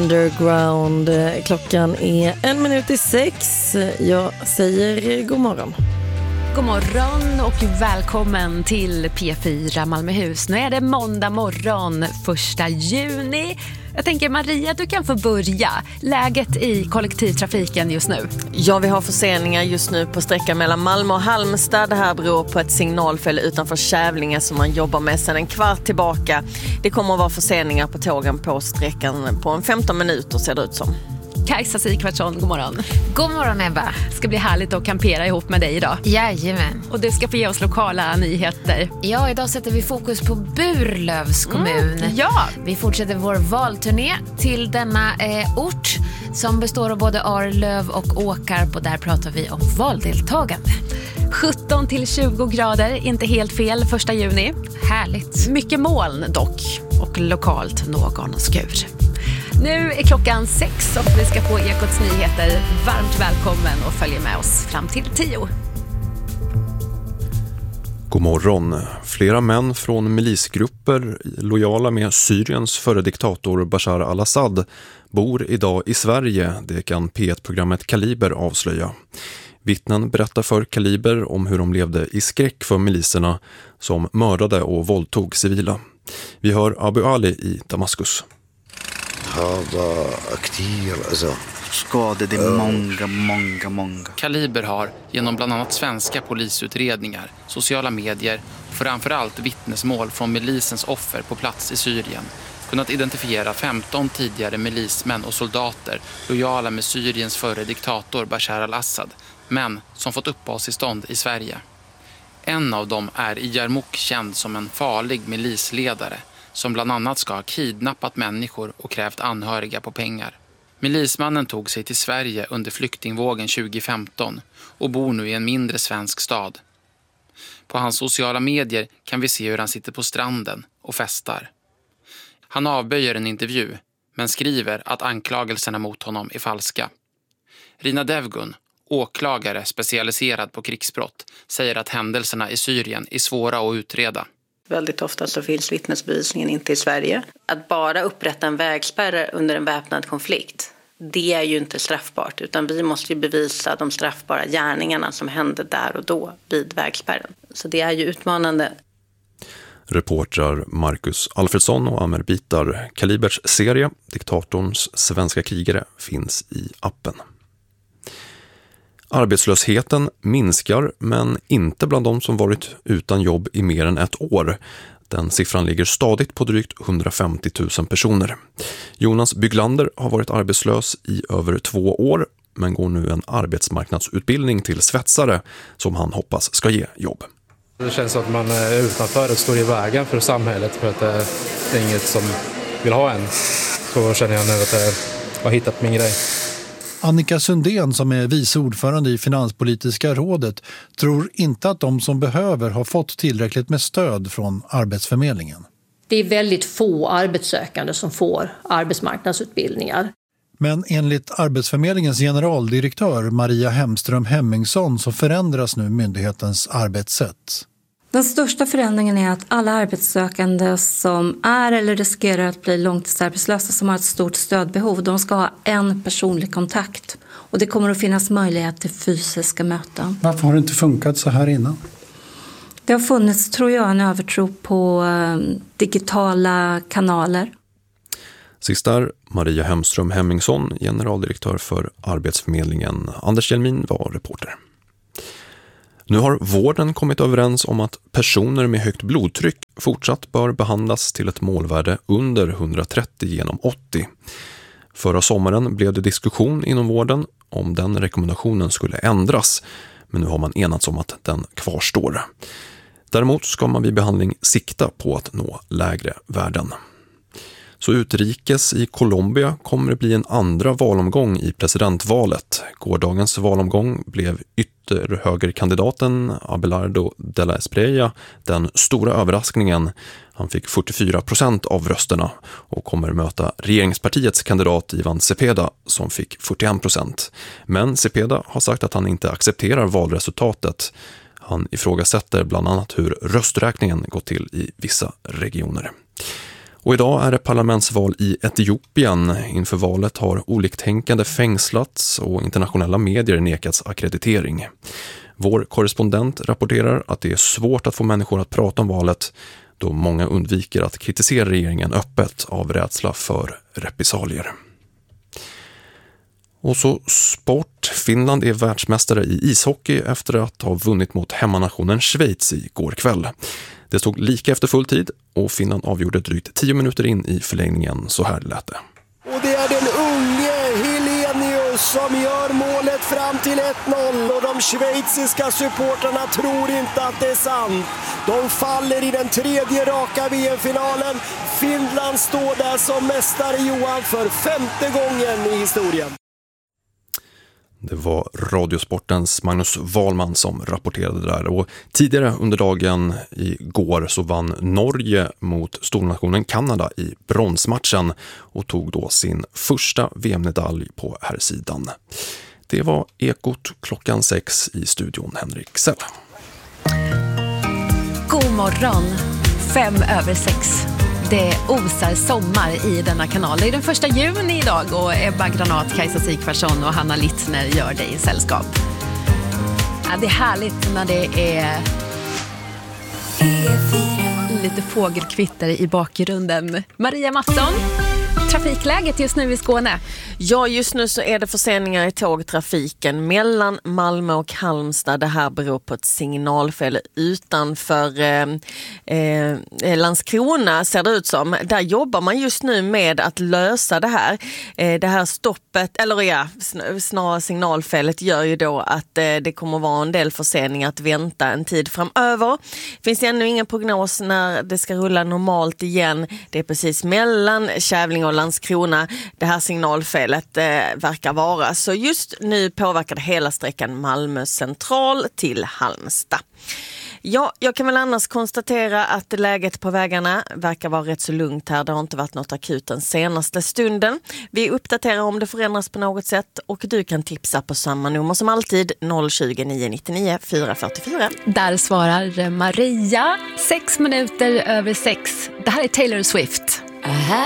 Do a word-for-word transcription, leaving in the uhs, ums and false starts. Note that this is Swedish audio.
Underground. Klockan är en minut i sex. Jag säger god morgon. God morgon och välkommen till P fyra Malmöhus. Nu är det måndag morgon, första juni. Jag tänker Maria, du kan få börja. Läget i kollektivtrafiken just nu? Ja, vi har förseningar just nu på sträckan mellan Malmö och Halmstad. Det här beror på ett signalfälle utanför Kävlinge som man jobbar med sedan en kvart tillbaka. Det kommer att vara förseningar på tågen på sträckan på en femton minuter ser det ut som. Kajsa Sikvartsson, god morgon. God morgon Ebba. Ska bli härligt att campera ihop med dig idag. Jajamän. Och du ska få ge oss lokala nyheter. Ja, idag sätter vi fokus på Burlövs kommun. Mm, ja. Vi fortsätter vår valturné till denna eh, ort som består av både Arlöv och Åkarp, och där pratar vi om valdeltagande. sjutton till tjugo grader, inte helt fel, första juni. Härligt. Mycket moln dock och lokalt någon skur. Nu är klockan sex och vi ska få Ekots nyheter. Varmt välkommen och följ med oss fram till tio. God morgon. Flera män från milisgrupper lojala med Syriens före diktator Bashar al-Assad bor idag i Sverige. Det kan P ett-programmet Kaliber avslöja. Vittnen berättar för Kaliber om hur de levde i skräck för miliserna som mördade och våldtog civila. Vi hör Abu Ali i Damaskus. Skadade många, många, många. Kaliber har genom bland annat svenska polisutredningar, sociala medier och framförallt vittnesmål från milisens offer på plats i Syrien kunnat identifiera femton tidigare milismän och soldater lojala med Syriens före diktator Bashar al-Assad, men som fått uppehållstillstånd i Sverige. En av dem är i Jarmouk känd som en farlig milisledare som bland annat ska ha kidnappat människor och krävt anhöriga på pengar. Milismannen tog sig till Sverige under flyktingvågen tjugo femton och bor nu i en mindre svensk stad. På hans sociala medier kan vi se hur han sitter på stranden och festar. Han avböjer en intervju men skriver att anklagelserna mot honom är falska. Rina Devgun, åklagare specialiserad på krigsbrott, säger att händelserna i Syrien är svåra att utreda. Väldigt ofta så finns vittnesbevisningen inte i Sverige. Att bara upprätta en vägspärr under en väpnad konflikt, det är ju inte straffbart. Utan vi måste ju bevisa de straffbara gärningarna som hände där och då vid vägspärren. Så det är ju utmanande. Reportrar Marcus Alfredsson och Amer Bitar. Kalibers serie, Diktatorns svenska krigare, finns i appen. Arbetslösheten minskar, men inte bland de som varit utan jobb i mer än ett år. Den siffran ligger stadigt på drygt hundrafemtio tusen personer. Jonas Byglander har varit arbetslös i över två år, men går nu en arbetsmarknadsutbildning till svetsare som han hoppas ska ge jobb. Det känns som att man är utanför och står i vägen för samhället för att det är inget som vill ha en. Så känner jag nu att jag har hittat min grej. Annika Sundén, som är vice ordförande i Finanspolitiska rådet, tror inte att de som behöver har fått tillräckligt med stöd från Arbetsförmedlingen. Det är väldigt få arbetssökande som får arbetsmarknadsutbildningar. Men enligt Arbetsförmedlingens generaldirektör Maria Hemström Hemmingsson så förändras nu myndighetens arbetssätt. Den största förändringen är att alla arbetssökande som är eller riskerar att bli långtidsarbetslösa som har ett stort stödbehov, de ska ha en personlig kontakt. Och det kommer att finnas möjlighet till fysiska möten. Varför har det inte funkat så här innan? Det har funnits, tror jag, en övertro på digitala kanaler. Sist där Maria Hemström Hemmingsson, generaldirektör för Arbetsförmedlingen. Anders Hjelmin var reporter. Nu har vården kommit överens om att personer med högt blodtryck fortsatt bör behandlas till ett målvärde under hundratrettio genom åttio. Förra sommaren blev det diskussion inom vården om den rekommendationen skulle ändras, men nu har man enats om att den kvarstår. Däremot ska man vid behandling sikta på att nå lägre värden. Så utrikes i Colombia kommer det bli en andra valomgång i presidentvalet. Gårdagens valomgång blev ytterhögerkandidaten Abelardo de la Espriella den stora överraskningen. Han fick fyrtiofyra procent av rösterna och kommer möta regeringspartiets kandidat Ivan Cepeda som fick fyrtioen procent. Men Cepeda har sagt att han inte accepterar valresultatet. Han ifrågasätter bland annat hur rösträkningen gått till i vissa regioner. Och idag är det parlamentsval i Etiopien. Inför valet har oliktänkande fängslats och internationella medier nekats akkreditering. Vår korrespondent rapporterar att det är svårt att få människor att prata om valet då många undviker att kritisera regeringen öppet av rädsla för repressalier. Och så sport. Finland är världsmästare i ishockey efter att ha vunnit mot hemmanationen Schweiz i går kväll. Det stod lika efter full tid och Finland avgjorde drygt tio minuter in i förlängningen. Så här lät det. Och det är den unge Helenius som gör målet fram till ett noll och de schweiziska supporterna tror inte att det är sant. De faller i den tredje raka V M-finalen. Finland står där som mästare, Johan, för femte gången i historien. Det var Radiosportens Magnus Wahlman som rapporterade där. Och tidigare under dagen igår så vann Norge mot stornationen Kanada i bronsmatchen och tog då sin första V M-medalj på här sidan. Det var Ekot klockan sex i studion, Henrik Sell. God morgon, fem över sex. Det osar sommar i denna kanal. Det är den första juni idag och Ebba Granat, Kajsa Sigvarsson och Hanna Littner gör det i sällskap. Ja, det är härligt när det är lite fågelkvitter i bakgrunden. Maria Mattsson, trafikläget just nu i Skåne? Ja, just nu så är det förseningar i tågtrafiken mellan Malmö och Halmstad. Det här beror på ett signalfel utanför eh, eh, Landskrona, ser det ut som. Där jobbar man just nu med att lösa det här. Eh, det här stoppet, eller ja, snarare signalfelet gör ju då att eh, det kommer vara en del förseningar att vänta en tid framöver. Finns det ännu ingen prognos när det ska rulla normalt igen. Det är precis mellan Kävlinge och Landskrona det här signalfelet eh, verkar vara. Så just nu påverkar det hela sträckan Malmö central till Halmstad. Ja, jag kan väl annars konstatera att läget på vägarna verkar vara rätt så lugnt här. Det har inte varit något akut den senaste stunden. Vi uppdaterar om det förändras på något sätt och du kan tipsa på samma nummer som alltid noll tjugo nio nittionio fyra fyrtiofyra. Där svarar Maria, sex minuter över sex. Det här är Taylor Swift.